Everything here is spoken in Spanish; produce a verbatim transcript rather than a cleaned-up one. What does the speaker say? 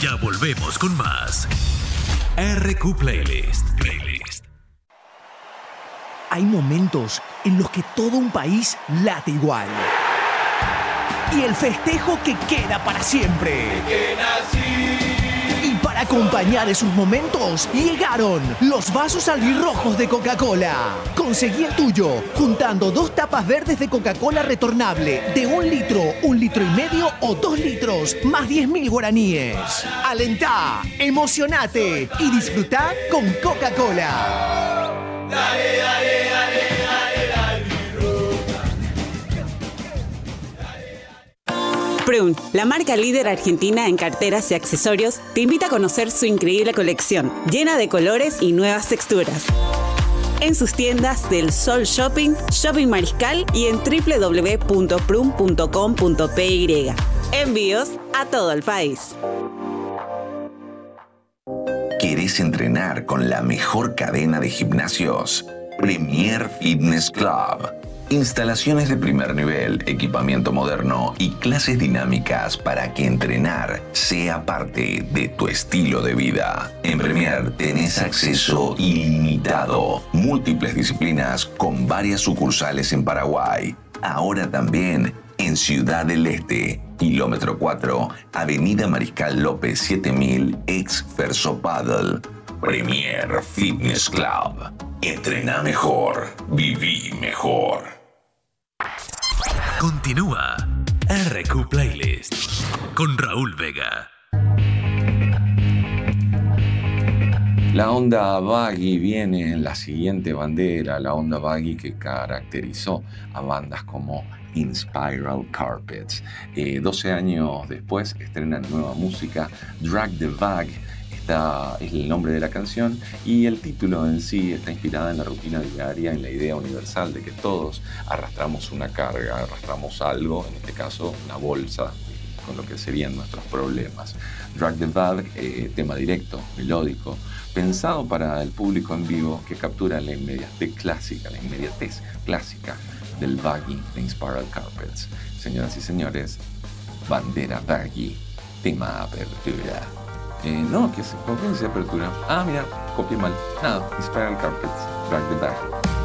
Ya volvemos con más R Q Playlist. Playlist. Hay momentos en los que todo un país late igual. Y el festejo que queda para siempre. Y para acompañar esos momentos, llegaron los vasos albirrojos de Coca-Cola. Conseguí el tuyo juntando dos tapas verdes de Coca-Cola retornable de un litro, un litro y medio o dos litros, más diez mil guaraníes. Alentá, emocionate y disfrutá con Coca-Cola. Dale, dale, dale, dale, dale. Prüm, la marca líder argentina en carteras y accesorios, te invita a conocer su increíble colección, llena de colores y nuevas texturas. En sus tiendas del Sol Shopping, Shopping Mariscal y en doble u doble u doble u punto prum punto com punto p y. Envíos a todo el país. ¿Querés entrenar con la mejor cadena de gimnasios? Premier Fitness Club. Instalaciones de primer nivel, equipamiento moderno y clases dinámicas para que entrenar sea parte de tu estilo de vida. En Premier tenés acceso ilimitado, múltiples disciplinas con varias sucursales en Paraguay. Ahora también en Ciudad del Este, kilómetro cuatro, Avenida Mariscal López siete mil, ex Ferso Paddle. Premier Fitness Club. Entrená mejor, viví mejor. Continúa R Q Playlist con Raúl Vega. La onda baggy viene en la siguiente bandera, la onda baggy que caracterizó a bandas como Inspiral Carpets. Eh, doce años después estrenan nueva música, Drag the Bag. Esta es el nombre de la canción y el título en sí está inspirada en la rutina diaria, en la idea universal de que todos arrastramos una carga, arrastramos algo, en este caso una bolsa, con lo que serían nuestros problemas. Drag the Bag, eh, tema directo, melódico, pensado para el público en vivo que captura la inmediatez clásica, la inmediatez clásica del baggy de Inspiral Carpets. Señoras y señores, bandera baggy, tema apertura. Eh, no, ¿qué es? ¿Con qué dice apertura? Ah, mira, copié mal. Nada, Inspiral Carpets, Drag the Bag.